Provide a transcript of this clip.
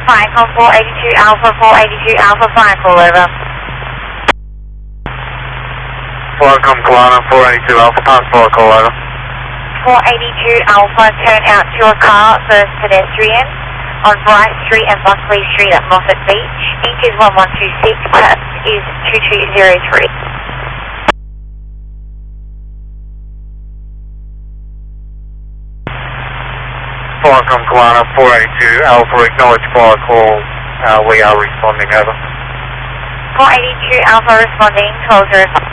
flying on 482 Alpha, 482 Alpha, flying call over. Welcome, Kalana, 482 Alpha, pass forward, call over. 482 Alpha, turn out to your car, first pedestrian, on Bright Street and Buckley Street at Moffat Beach. Inc is 1126, pass is 2203. Welcome, Kalana, 482 Alpha, acknowledge fire call, we are responding, over. 482 Alpha responding, 1205.